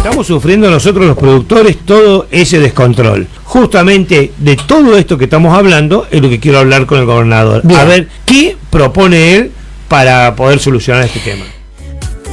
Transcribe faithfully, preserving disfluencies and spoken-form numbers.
Estamos sufriendo nosotros los productores todo ese descontrol. Justamente de todo esto que estamos hablando es lo que quiero hablar con el gobernador. Bien. A ver, ¿qué propone él para poder solucionar este tema?